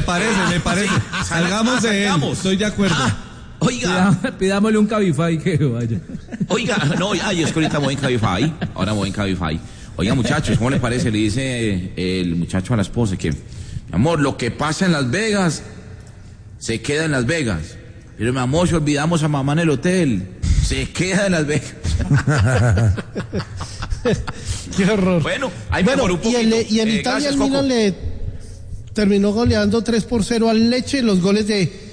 parece. Salgamos de él. Estoy de acuerdo. Oiga. Pidámosle un Cabify que vaya. Oiga, no, es que ahorita voy en Cabify. Ahora voy en Cabify. Oiga, muchachos, ¿cómo le parece? Le dice el muchacho a la esposa que, mi amor, lo que pasa en Las Vegas, se queda en Las Vegas. Pero, mi amor, si olvidamos a mamá en el hotel, se queda en Las Vegas. Qué horror. Bueno, ahí mejor un poquito. Y en Italia el Milan le terminó goleando 3-0 al Lecce. Los goles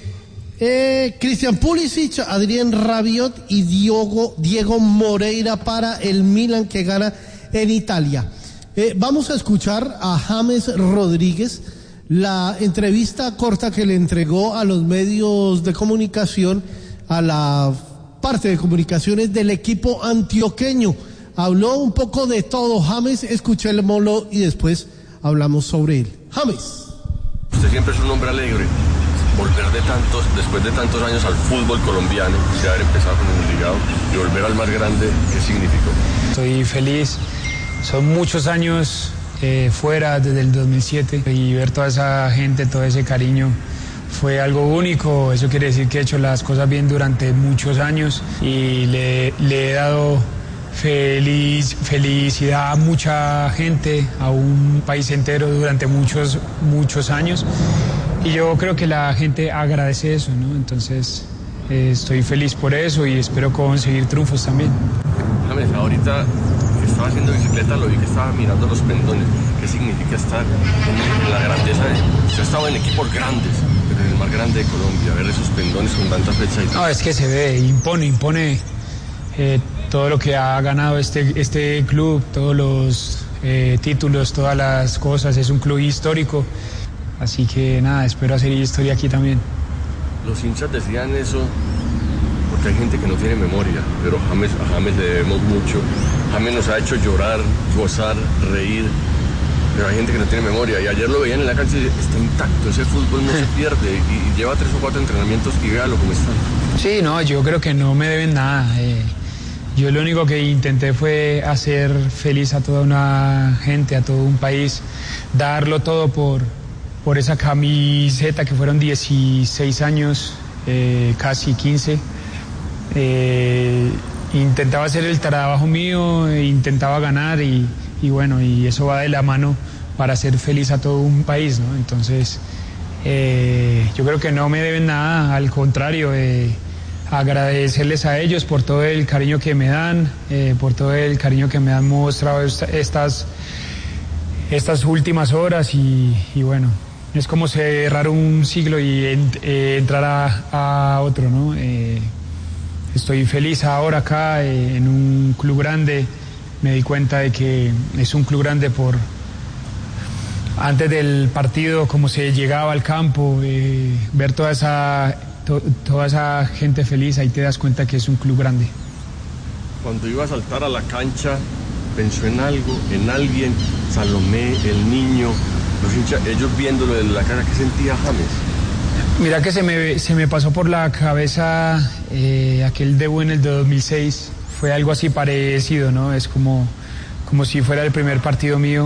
de Christian Pulisic, Adrien Rabiot y Diego Moreira para el Milan, que gana en Italia. Vamos a escuchar a James Rodríguez, la entrevista corta que le entregó a los medios de comunicación, a la parte de comunicaciones del equipo antioqueño. Habló un poco de todo. James, escuchémoslo y después hablamos sobre él. James. Usted siempre es un hombre alegre. Volver después de tantos años al fútbol colombiano, de haber empezado con el Envigado y volver al más grande, ¿qué significó? Estoy feliz. Son muchos años fuera desde el 2007 y ver toda esa gente, todo ese cariño fue algo único. Eso quiere decir que he hecho las cosas bien durante muchos años y le he dado felicidad a mucha gente, a un país entero durante muchos años, y yo creo que la gente agradece eso, ¿no? Entonces estoy feliz por eso y espero conseguir triunfos también. James, ahorita que estaba haciendo bicicleta lo vi que estaba mirando los pendones. ¿Qué significa estar en la grandeza? Usted ha estado en equipos grandes, pero en el más grande de Colombia, ver esos pendones con tantas fechas. No, es que se ve, impone todo lo que ha ganado este club, todos los títulos, todas las cosas. Es un club histórico, así que nada, espero hacer historia aquí también. Los hinchas decían eso porque hay gente que no tiene memoria, pero a James le debemos mucho. James nos ha hecho llorar, gozar, reír, pero hay gente que no tiene memoria, y ayer lo veían en la cancha y está intacto, ese fútbol no se pierde, y lleva 3 o 4 entrenamientos y véalo cómo está. Sí, no, yo creo que no me deben nada. Yo lo único que intenté fue hacer feliz a toda una gente, a todo un país, darlo todo por esa camiseta que fueron 16 años, casi 15. Intentaba hacer el trabajo mío, intentaba ganar y bueno, y eso va de la mano para hacer feliz a todo un país, ¿no? Entonces, yo creo que no me deben nada, al contrario, agradecerles a ellos por todo el cariño que me dan, por todo el cariño que me han mostrado estas últimas horas y bueno, es como cerrar un siglo y entrar a otro, ¿no? Estoy feliz ahora acá en un club grande. Me di cuenta de que es un club grande por antes del partido, cómo se llegaba al campo, ver toda esa gente feliz, ahí te das cuenta que es un club grande. Cuando iba a saltar a la cancha, pensó en algo, en alguien, Salomé, el niño, los hinchas, ellos viéndolo de la cara, ¿qué sentía James? Mira que se me pasó por la cabeza aquel debut en el 2006, fue algo así parecido, ¿no? Es como si fuera el primer partido mío,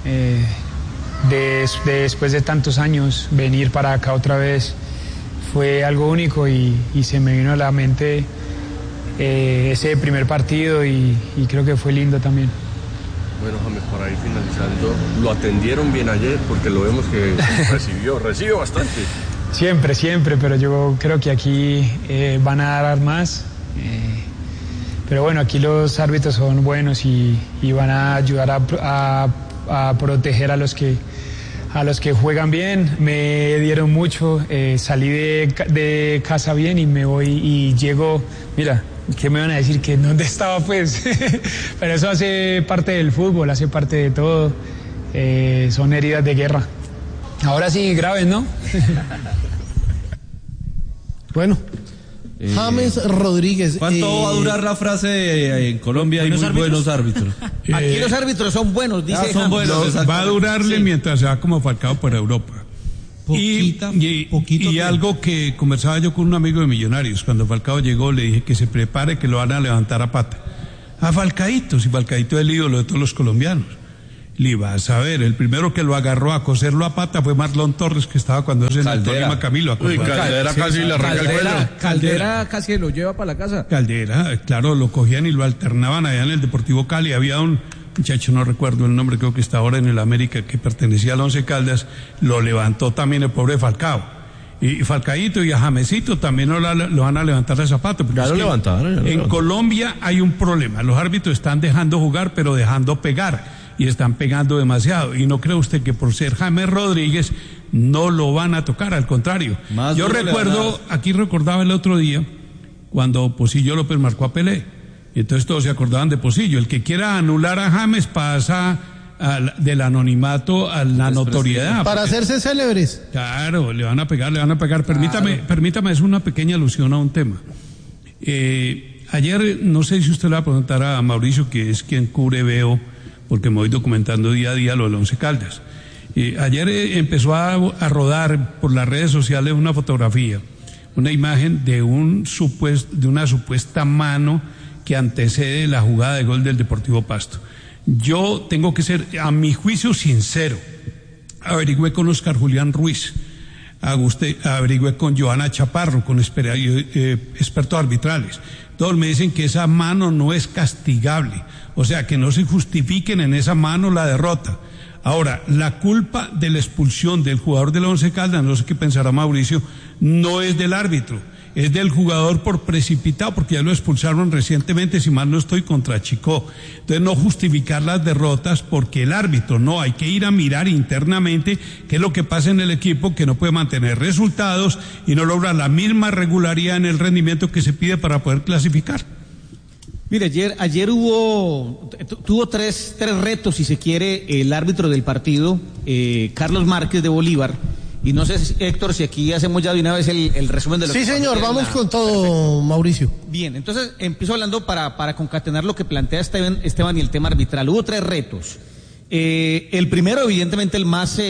después de tantos años, venir para acá otra vez, fue algo único y se me vino a la mente ese primer partido y creo que fue lindo también. Bueno, James, para ir finalizando, lo atendieron bien ayer porque lo vemos que recibió bastante. Siempre, pero yo creo que aquí van a dar más. Pero bueno, aquí los árbitros son buenos y van a ayudar a proteger a los que juegan bien. Me dieron mucho, salí de casa bien y me voy y llego, mira, ¿qué me van a decir? Que dónde estaba pues. Pero eso hace parte del fútbol, hace parte de todo, son heridas de guerra. Ahora sí, graves, ¿no? Bueno, James Rodríguez. ¿Cuánto va a durar la frase en Colombia? Hay muy buenos árbitros. Aquí los árbitros son buenos, dice. Son buenos, va a durarle mientras sea como Falcao por Europa. Y algo que conversaba yo con un amigo de Millonarios, cuando Falcao llegó le dije que se prepare, que lo van a levantar a pata. A Falcaíto, si Falcaíto es el ídolo de todos los colombianos. Le vas a ver, el primero que lo agarró a coserlo a pata fue Marlon Torres, que estaba cuando es en el Tolima Camilo. Uy, Caldera casi le arranca el cuello. Caldera casi lo lleva para la casa. Caldera, claro, lo cogían y lo alternaban allá en el Deportivo Cali. Había un muchacho, no recuerdo el nombre, creo que está ahora en el América, que pertenecía al Once Caldas, lo levantó también el pobre Falcao. Y Falcaíto y a Jamesito también lo van a levantar de zapato. Ya lo levantaron. En Colombia hay un problema. Los árbitros están dejando jugar, pero dejando pegar. Y están pegando demasiado. Y no cree usted que por ser James Rodríguez no lo van a tocar, al contrario. Yo recuerdo, aquí recordaba el otro día, cuando Pocillo López marcó a Pelé. Y entonces todos se acordaban de Pocillo. El que quiera anular a James pasa del anonimato a la notoriedad. Para hacerse célebres. Claro, le van a pegar. Permítame, es una pequeña alusión a un tema. Ayer, no sé si usted le va a preguntar a Mauricio, que es quien cubre Veo, porque me voy documentando día a día lo del Once Caldas. Ayer empezó a rodar por las redes sociales una fotografía, una imagen de una supuesta mano que antecede la jugada de gol del Deportivo Pasto. Yo tengo que ser, a mi juicio, sincero. Averigüé con Oscar Julián Ruiz, averigüé con Joana Chaparro, con expertos arbitrales. Todos me dicen que esa mano no es castigable, o sea, que no se justifiquen en esa mano la derrota. Ahora, la culpa de la expulsión del jugador del Once Caldas, no sé qué pensará Mauricio, no es del árbitro, es del jugador por precipitado, porque ya lo expulsaron recientemente, si mal no estoy, contra Chicó. Entonces, no justificar las derrotas porque el árbitro, no, hay que ir a mirar internamente qué es lo que pasa en el equipo, que no puede mantener resultados y no logra la misma regularidad en el rendimiento que se pide para poder clasificar. Mire, ayer tuvo tres retos, si se quiere, el árbitro del partido, Carlos Márquez de Bolívar. Y no sé, Héctor, si aquí hacemos ya de una vez el resumen de lo que... Sí, señor, vamos con todo, perfecto. Mauricio. Bien, entonces empiezo hablando para concatenar lo que plantea Esteban y el tema arbitral. Hubo tres retos. El primero, evidentemente, el más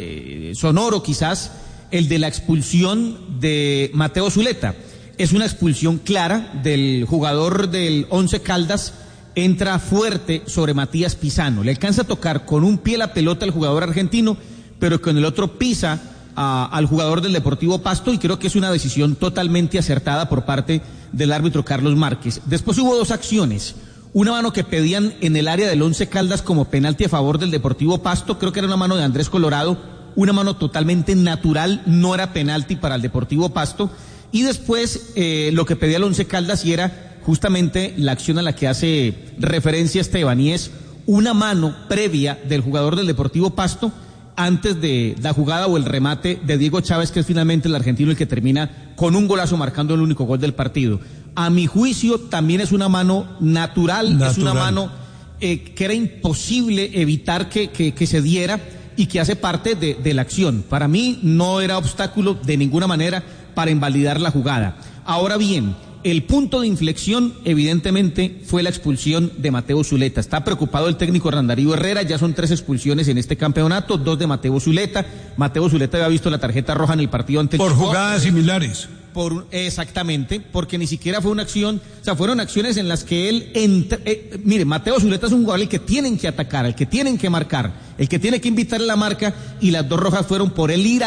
sonoro quizás, el de la expulsión de Mateo Zuleta. Es una expulsión clara del jugador del Once Caldas, entra fuerte sobre Matías Pisano. Le alcanza a tocar con un pie la pelota al jugador argentino, pero con el otro pisa al jugador del Deportivo Pasto, y creo que es una decisión totalmente acertada por parte del árbitro Carlos Márquez. Después hubo dos acciones. Una mano que pedían en el área del Once Caldas como penalti a favor del Deportivo Pasto, creo que era una mano de Andrés Colorado, una mano totalmente natural, no era penalti para el Deportivo Pasto. Y después lo que pedía el Once Caldas, y era justamente la acción a la que hace referencia Esteban, y es una mano previa del jugador del Deportivo Pasto antes de la jugada o el remate de Diego Chávez, que es finalmente el argentino el que termina con un golazo marcando el único gol del partido. A mi juicio también es una mano natural. Es una mano que era imposible evitar que se diera y que hace parte de la acción. Para mí no era obstáculo de ninguna manera para invalidar la jugada. Ahora bien, el punto de inflexión evidentemente fue la expulsión de Mateo Zuleta. Está preocupado el técnico Hernán Darío Herrera, ya son 3 expulsiones en este campeonato, 2 de Mateo Zuleta. Mateo Zuleta había visto la tarjeta roja en el partido ante el Por jugadas similares. Exactamente, porque ni siquiera fue una acción, o sea, fueron acciones en las que él mire, Mateo Zuleta es un jugador al que tienen que atacar, al que tienen que marcar, el que tiene que invitar a la marca, y las 2 rojas fueron por él ir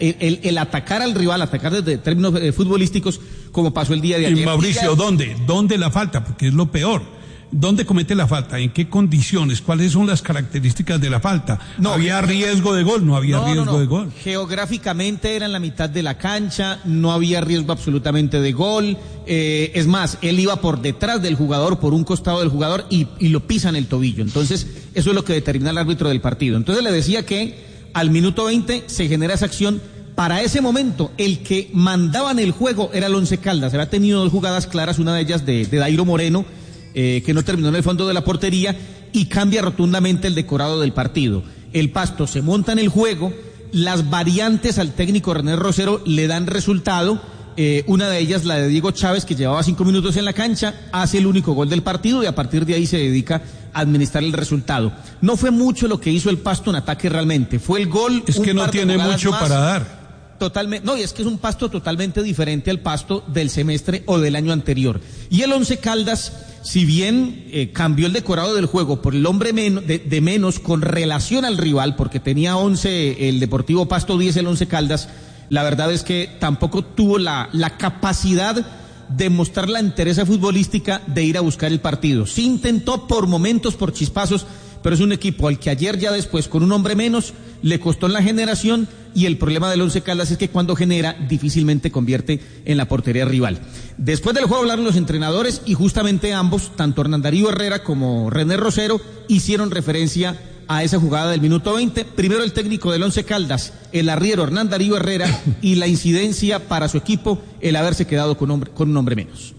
el atacar al rival, atacar desde términos futbolísticos, como pasó el día de ayer. Y Mauricio, ¿dónde la falta? Porque es lo peor. ¿Dónde comete la falta? ¿En qué condiciones? ¿Cuáles son las características de la falta? No, ¿había riesgo de gol? No había riesgo de gol. Geográficamente era en la mitad de la cancha, no había riesgo absolutamente de gol. Es más, él iba por detrás del jugador, por un costado del jugador, y lo pisa en el tobillo. Entonces, eso es lo que determina el árbitro del partido. Entonces le decía que al minuto 20 se genera esa acción. Para ese momento, el que mandaba en el juego era el Once Caldas. Había tenido 2 jugadas claras, una de ellas de Dairo Moreno, que no terminó en el fondo de la portería, y cambia rotundamente el decorado del partido. El Pasto se monta en el juego, las variantes al técnico René Rosero le dan resultado, una de ellas la de Diego Chávez, que llevaba 5 minutos en la cancha, hace el único gol del partido, y a partir de ahí se dedica a administrar el resultado. No fue mucho lo que hizo el Pasto en ataque realmente, fue el gol. Es que no tiene mucho para dar. Totalmente, no, y es que es un Pasto totalmente diferente al Pasto del semestre o del año anterior. Y el Once Caldas si bien cambió el decorado del juego por el hombre de menos con relación al rival, porque tenía 11 el Deportivo Pasto, 10 el Once Caldas, la verdad es que tampoco tuvo la capacidad de mostrar la entereza futbolística de ir a buscar el partido. Sí intentó por momentos, por chispazos, pero es un equipo al que ayer ya después con un hombre menos le costó en la generación, y el problema del Once Caldas es que cuando genera difícilmente convierte en la portería rival. Después del juego hablaron los entrenadores y justamente ambos, tanto Hernán Darío Herrera como René Rosero, hicieron referencia a esa jugada del minuto 20. Primero el técnico del Once Caldas, el arriero Hernán Darío Herrera, y la incidencia para su equipo el haberse quedado con un hombre menos.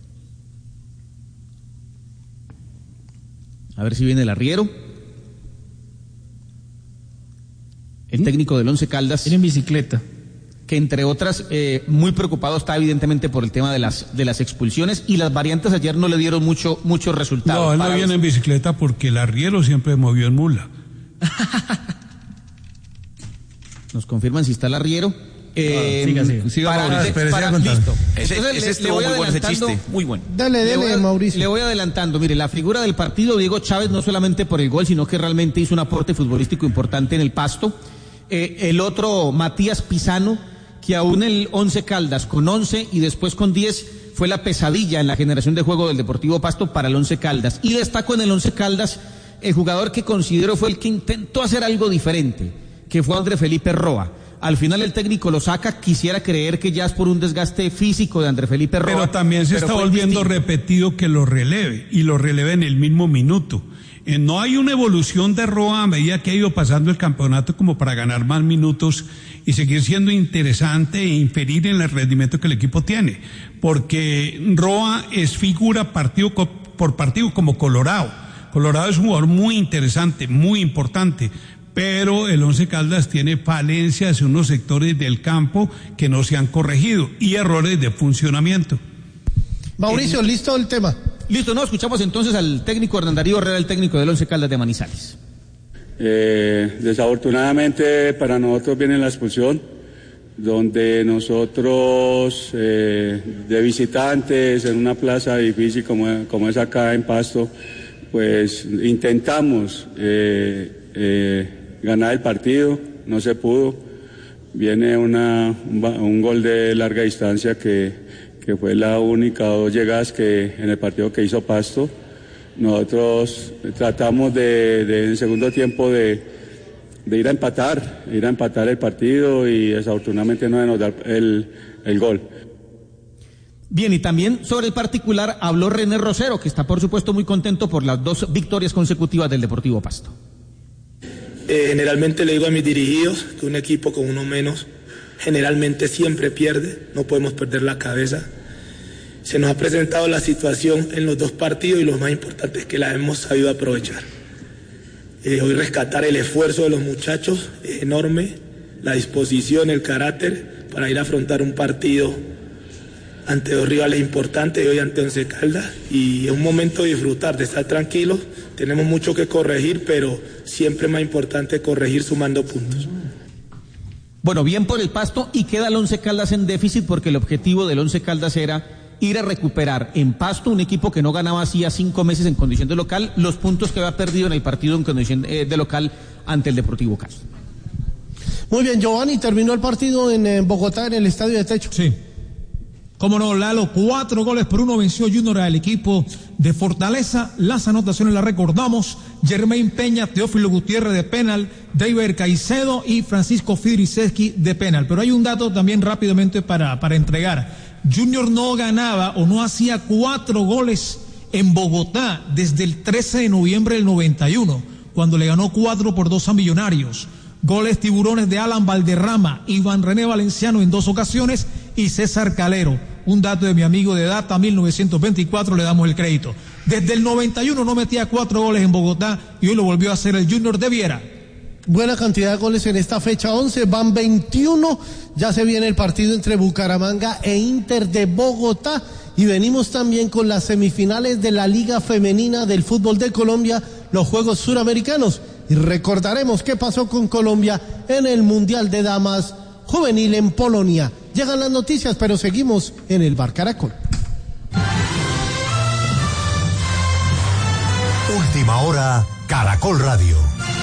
A ver si viene el arriero. El técnico del Once Caldas. Viene en bicicleta. Que entre otras, muy preocupado está evidentemente por el tema de las expulsiones, y las variantes ayer no le dieron mucho resultado. No, él no viene en bicicleta porque el arriero siempre movió en mula. Nos confirman si está el arriero. Siga, listo. Ese estuvo muy bueno, ese chiste, muy bueno. Dale, Mauricio. Le voy adelantando. Mire, la figura del partido, Diego Chávez, no solamente por el gol, sino que realmente hizo un aporte futbolístico importante en el Pasto. El otro, Matías Pisano, que aún el Once Caldas con 11 y después con 10 fue la pesadilla en la generación de juego del Deportivo Pasto para el Once Caldas. Y destaco en el Once Caldas el jugador que considero fue el que intentó hacer algo diferente, que fue André Felipe Roa. Al final el técnico lo saca, quisiera creer que ya es por un desgaste físico de André Felipe Roa. Pero también se está volviendo repetido que lo releve, y lo releve en el mismo minuto. No hay una evolución de Roa a medida que ha ido pasando el campeonato como para ganar más minutos y seguir siendo interesante e inferir en el rendimiento que el equipo tiene. Porque Roa es figura partido por partido como Colorado. Colorado es un jugador muy interesante, muy importante, pero el Once Caldas tiene falencias en unos sectores del campo que no se han corregido y errores de funcionamiento. Mauricio, ¿listo el tema? Listo, no, escuchamos entonces al técnico Hernán Darío Herrera, el técnico del Once Caldas de Manizales. Desafortunadamente para nosotros viene la expulsión, donde nosotros de visitantes en una plaza difícil como es acá en Pasto, pues intentamos ganar el partido, no se pudo. Viene un gol de larga distancia que fue la única 2 llegadas que en el partido que hizo Pasto. Nosotros tratamos en el segundo tiempo de ir a empatar el partido, y desafortunadamente no nos da el gol. Bien, y también sobre el particular habló René Rosero, que está por supuesto muy contento por las 2 victorias consecutivas del Deportivo Pasto. Generalmente le digo a mis dirigidos que un equipo con uno menos generalmente siempre pierde, no podemos perder la cabeza. Se nos ha presentado la situación en los 2 partidos, y lo más importante es que la hemos sabido aprovechar. Hoy rescatar el esfuerzo de los muchachos es enorme, la disposición, el carácter para ir a afrontar un partido ante 2 rivales importantes, y hoy ante Once Caldas, y es un momento de disfrutar, de estar tranquilos. Tenemos mucho que corregir, pero siempre es más importante corregir sumando puntos. Bueno, bien por el Pasto, y queda el Once Caldas en déficit, porque el objetivo del Once Caldas era ir a recuperar en Pasto, un equipo que no ganaba hacía 5 meses en condición de local, los puntos que había perdido en el partido en condición de local ante el Deportivo Cali. Muy bien, Giovanni, terminó el partido en Bogotá, en el Estadio de Techo. Sí. Cómo no, Lalo, 4-1 venció Junior al equipo de Fortaleza. Las anotaciones las recordamos: Germain Peña, Teófilo Gutiérrez de penal, David Caicedo y Francisco Fidriceski de penal. Pero hay un dato también rápidamente para entregar. Junior no ganaba o no hacía 4 goles en Bogotá desde el 13 de noviembre del 91, cuando le ganó 4-2 a Millonarios. Goles tiburones de Alan Valderrama, Iván René Valenciano en 2 ocasiones y César Calero. Un dato de mi amigo de Data 1924, le damos el crédito. Desde el 91 no metía 4 goles en Bogotá, y hoy lo volvió a hacer el Junior de Viera. Buena cantidad de goles en esta fecha 11, van 21, ya se viene el partido entre Bucaramanga e Inter de Bogotá, y venimos también con las semifinales de la Liga Femenina del Fútbol de Colombia, los Juegos Suramericanos, y recordaremos qué pasó con Colombia en el Mundial de Damas Juvenil en Polonia. Llegan las noticias, pero seguimos en el Bar Caracol. Última hora, Caracol Radio.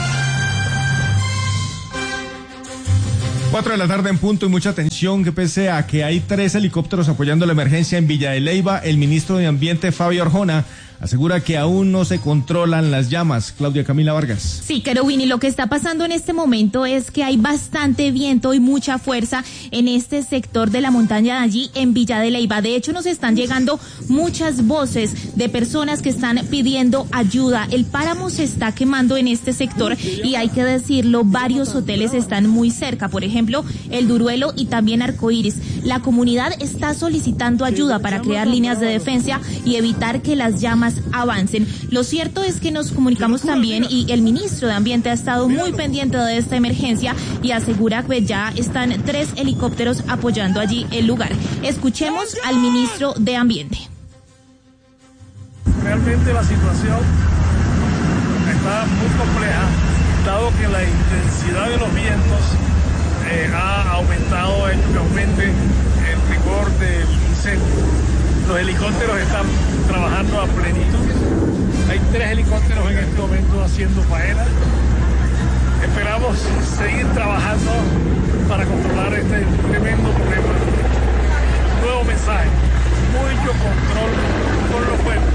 4 de la tarde en punto y mucha atención que pese a que hay 3 helicópteros apoyando la emergencia en Villa de Leyva, el ministro de Ambiente Fabio Arjona asegura que aún no se controlan las llamas. Claudia Camila Vargas. Sí, Kerowin, y lo que está pasando en este momento es que hay bastante viento y mucha fuerza en este sector de la montaña de allí en Villa de Leyva. De hecho, nos están llegando muchas voces de personas que están pidiendo ayuda. El páramo se está quemando en este sector y hay que decirlo, varios hoteles están muy cerca. Por ejemplo, el Duruelo y también Arcoíris. La comunidad está solicitando ayuda para crear líneas de defensa y evitar que las llamas avancen. Lo cierto es que nos comunicamos también y el ministro de Ambiente ha estado muy pendiente de esta emergencia y asegura que ya están 3 helicópteros apoyando allí el lugar. Escuchemos al ministro de Ambiente. Realmente la situación está muy compleja, dado que la intensidad de los vientos ha aumentado, ha hecho que aumente el rigor del incendio. Los helicópteros están trabajando a plenitud. Hay 3 helicópteros en este momento haciendo faena. Esperamos seguir trabajando para controlar este tremendo problema. Nuevo mensaje, mucho control con los fuegos.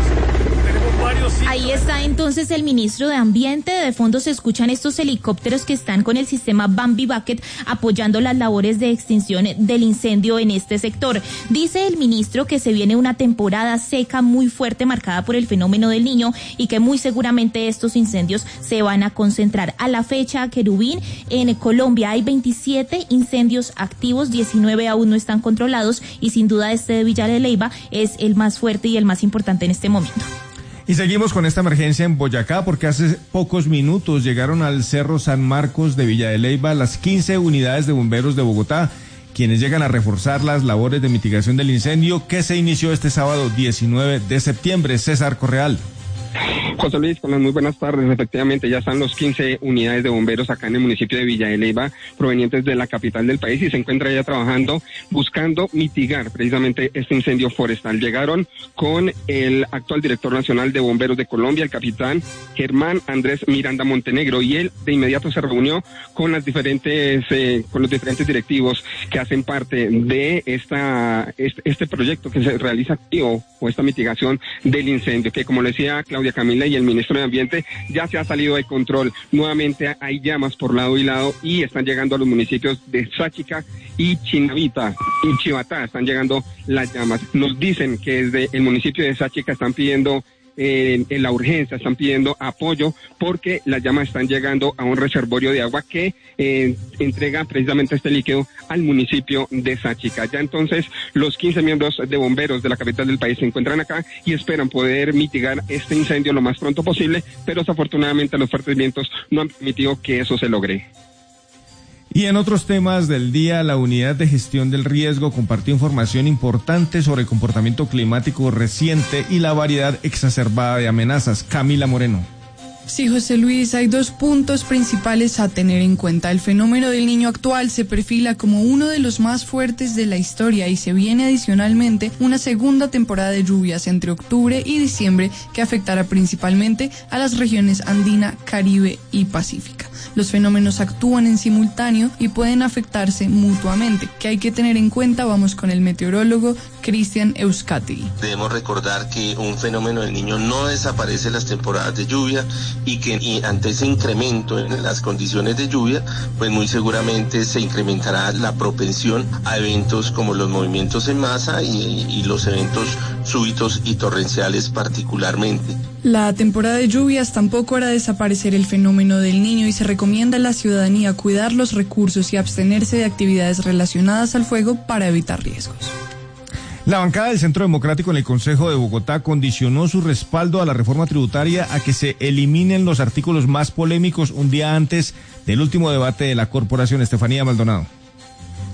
Ahí está entonces el ministro de Ambiente. De fondo se escuchan estos helicópteros que están con el sistema Bambi Bucket apoyando las labores de extinción del incendio en este sector. Dice el ministro que se viene una temporada seca muy fuerte marcada por el fenómeno del Niño y que muy seguramente estos incendios se van a concentrar. A la fecha, Kerubín, en Colombia hay 27 incendios activos, 19 aún no están controlados y sin duda este de Villa de Leyva es el más fuerte y el más importante en este momento. Y seguimos con esta emergencia en Boyacá porque hace pocos minutos llegaron al Cerro San Marcos de Villa de Leyva las 15 unidades de bomberos de Bogotá, quienes llegan a reforzar las labores de mitigación del incendio que se inició este sábado 19 de septiembre. César Correal. José Luis, con las muy buenas tardes. Efectivamente, ya están los 15 unidades de bomberos acá en el municipio de Villa de Leyva, provenientes de la capital del país, y se encuentra ya trabajando, buscando mitigar precisamente este incendio forestal. Llegaron con el actual director nacional de bomberos de Colombia, el capitán Germán Andrés Miranda Montenegro, y él de inmediato se reunió con los diferentes directivos que hacen parte de este proyecto que se realiza aquí, o esta mitigación del incendio, que como le decía Claudia Camila y el ministro de Ambiente, ya se ha salido de control. Nuevamente hay llamas por lado y lado y están llegando a los municipios de Sáchica y Chinavita y Chivatá, están llegando las llamas. Nos dicen que desde el municipio de Sáchica están pidiendo en la urgencia, están pidiendo apoyo porque las llamas están llegando a un reservorio de agua que entrega precisamente este líquido al municipio de Sáchica. Ya entonces los 15 miembros de bomberos de la capital del país se encuentran acá y esperan poder mitigar este incendio lo más pronto posible, pero desafortunadamente los fuertes vientos no han permitido que eso se logre. Y en otros temas del día, la Unidad de Gestión del Riesgo compartió información importante sobre el comportamiento climático reciente y la variedad exacerbada de amenazas. Camila Moreno. Sí, José Luis, hay 2 puntos principales a tener en cuenta. El fenómeno del Niño actual se perfila como uno de los más fuertes de la historia y se viene adicionalmente una segunda temporada de lluvias entre octubre y diciembre que afectará principalmente a las regiones andina, Caribe y Pacífica. Los fenómenos actúan en simultáneo y pueden afectarse mutuamente. ¿Qué hay que tener en cuenta? Vamos con el meteorólogo Cristian Euskadi. Debemos recordar que un fenómeno del Niño no desaparece en las temporadas de lluvia y ante ese incremento en las condiciones de lluvia, pues muy seguramente se incrementará la propensión a eventos como los movimientos en masa y los eventos súbitos y torrenciales particularmente. La temporada de lluvias tampoco hará desaparecer el fenómeno del Niño y se recomienda a la ciudadanía cuidar los recursos y abstenerse de actividades relacionadas al fuego para evitar riesgos. La bancada del Centro Democrático en el Consejo de Bogotá condicionó su respaldo a la reforma tributaria a que se eliminen los artículos más polémicos un día antes del último debate de la corporación. Estefanía Maldonado.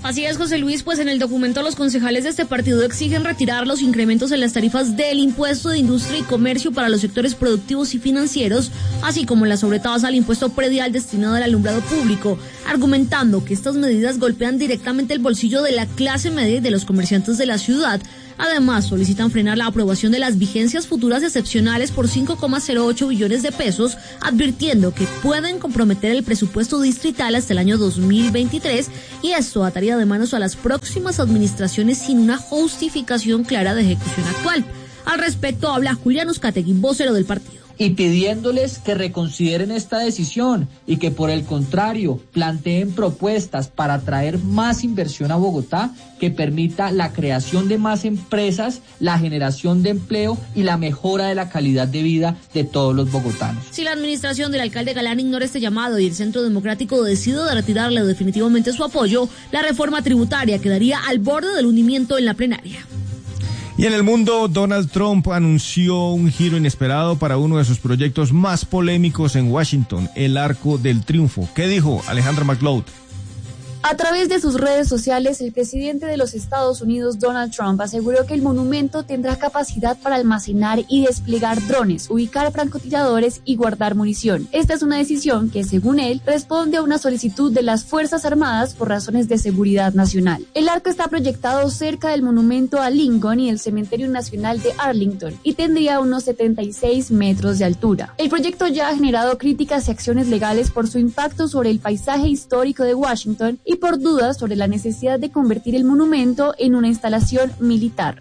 Así es, José Luis, pues en el documento los concejales de este partido exigen retirar los incrementos en las tarifas del impuesto de industria y comercio para los sectores productivos y financieros, así como la sobretasa al impuesto predial destinado al alumbrado público, argumentando que estas medidas golpean directamente el bolsillo de la clase media y de los comerciantes de la ciudad. Además, solicitan frenar la aprobación de las vigencias futuras excepcionales por 5,08 billones de pesos, advirtiendo que pueden comprometer el presupuesto distrital hasta el año 2023 y esto ataría de manos a las próximas administraciones sin una justificación clara de ejecución actual. Al respecto habla Julián Uzcategui, vocero del partido. Y pidiéndoles que reconsideren esta decisión y que por el contrario planteen propuestas para atraer más inversión a Bogotá que permita la creación de más empresas, la generación de empleo y la mejora de la calidad de vida de todos los bogotanos. Si la administración del alcalde Galán ignora este llamado y el Centro Democrático decide de retirarle definitivamente su apoyo, la reforma tributaria quedaría al borde del hundimiento en la plenaria. Y en el mundo, Donald Trump anunció un giro inesperado para uno de sus proyectos más polémicos en Washington, el Arco del Triunfo. ¿Qué dijo Alejandra McLeod? A través de sus redes sociales, el presidente de los Estados Unidos, Donald Trump, aseguró que el monumento tendrá capacidad para almacenar y desplegar drones, ubicar francotiradores y guardar munición. Esta es una decisión que, según él, responde a una solicitud de las Fuerzas Armadas por razones de seguridad nacional. El arco está proyectado cerca del monumento a Lincoln y el Cementerio Nacional de Arlington y tendría unos 76 metros de altura. El proyecto ya ha generado críticas y acciones legales por su impacto sobre el paisaje histórico de Washington y por dudas sobre la necesidad de convertir el monumento en una instalación militar.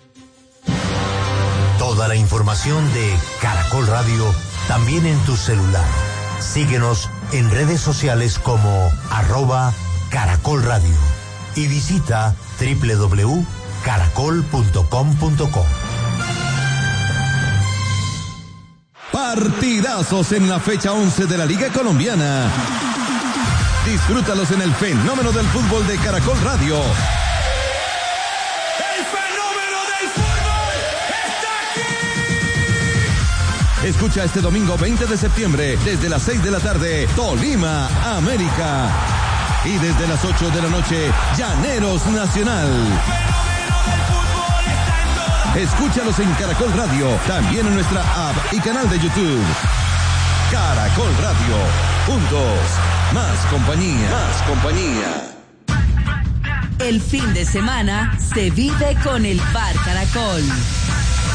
Toda la información de Caracol Radio también en tu celular. Síguenos en redes sociales como @Caracol Radio y visita www.caracol.com.co. Partidazos en la fecha 11 de la Liga Colombiana. Disfrútalos en el fenómeno del fútbol de Caracol Radio. ¡El fenómeno del fútbol está aquí! Escucha este domingo 20 de septiembre, desde las 6 de la tarde, Tolima, América. Y desde las 8 de la noche, Llaneros Nacional. Escúchalos en Caracol Radio, también en nuestra app y canal de YouTube. Caracol Radio, juntos, más compañía, más compañía. El fin de semana se vive con el Bar Caracol.